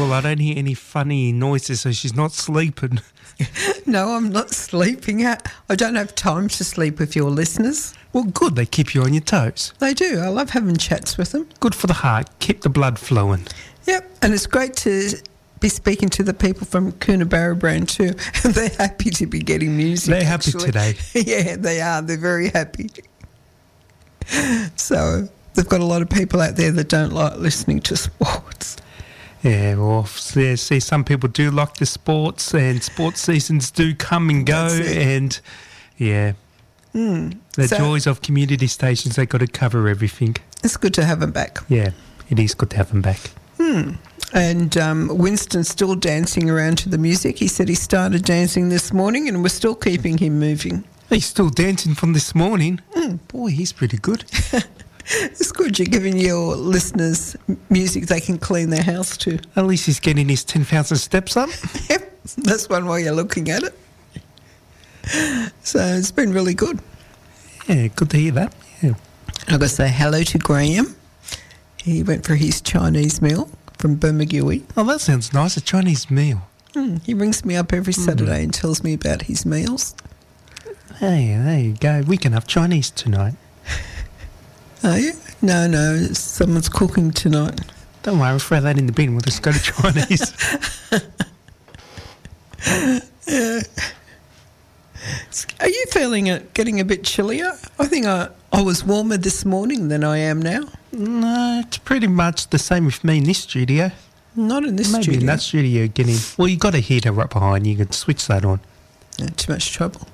Well, I don't hear any funny noises, so she's not sleeping. No, I'm not sleeping. I don't have time to sleep with your listeners. Well, good. They keep you on your toes. They do. I love having chats with them. Good for the heart. Keep the blood flowing. Yep, and it's great to be speaking to the people from Coonabarra Brand too. They're happy to be getting music. They're happy today. Yeah, they are. They're very happy. So they've got a lot of people out there that don't like listening to sports. Yeah, well, see, some people do like the sports, and sports seasons do come and go, and yeah, the joys of community stations, they've got to cover everything. It's good to have them back. Yeah, it is good to have them back. And Winston's still dancing around to the music. He said he started dancing this morning and we're still keeping him moving. He's still dancing from this morning. Boy, he's pretty good. It's good you're giving your listeners music they can clean their house to. At least he's getting his 10,000 steps up. Yep, that's one way you're looking at it. So it's been really good. Yeah, good to hear that. Yeah. I've got to say hello to Graham. He went for his Chinese meal from Bermagui. Oh, that sounds nice, a Chinese meal. He rings me up every Saturday and tells me about his meals. Hey, there you go. We can have Chinese tonight. Are you? No, someone's cooking tonight. Don't worry, we'll throw that in the bin. We'll just go to Chinese. Yeah. Are you feeling it getting a bit chillier? I think I was warmer this morning than I am now. No, it's pretty much the same with me in this studio. Not in this studio. Maybe in that studio getting... Well, you got a heater right behind you. You can switch that on. Too much trouble.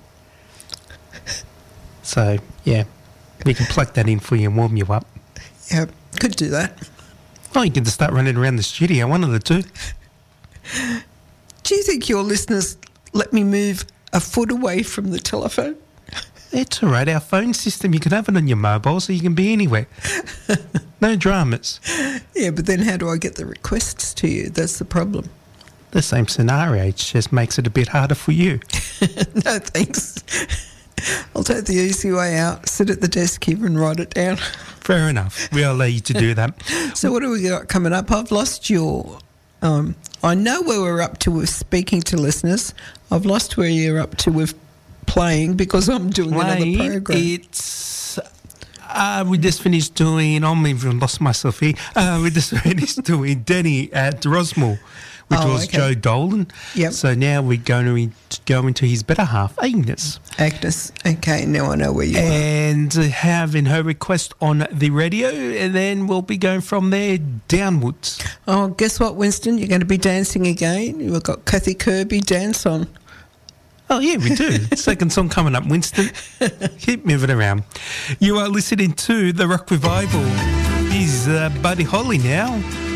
So, yeah, we can plug that in for you and warm you up. Yeah, could do that. Oh, you can just start running around the studio, one of the two. Do you think your listeners let me move a foot away from the telephone? It's all right. Our phone system, you can have it on your mobile so you can be anywhere. No dramas. Yeah, but then how do I get the requests to you? That's the problem. The same scenario. It just makes it a bit harder for you. No, thanks. I'll take the easy way out, sit at the desk here and write it down. Fair enough. We'll allow you to do that. So what do we got coming up? I've lost your... I know where we're up to with speaking to listeners. I've lost where you're up to with playing because I'm doing another program. It's... we just finished doing... I'm even lost myself here. We just finished doing Denny at Rosmore, which was okay. Joe Dolan. Yep. So now we're going to go into his better half, Agnes. Agnes. Okay, now I know where you are. And having her request on the radio, and then we'll be going from there downwards. Oh, guess what, Winston? You're going to be dancing again. You've got Kathy Kirby dance on. Oh, yeah, we do. Second song coming up, Winston. Keep moving around. You are listening to The Rock Revival. Here's Buddy Holly now.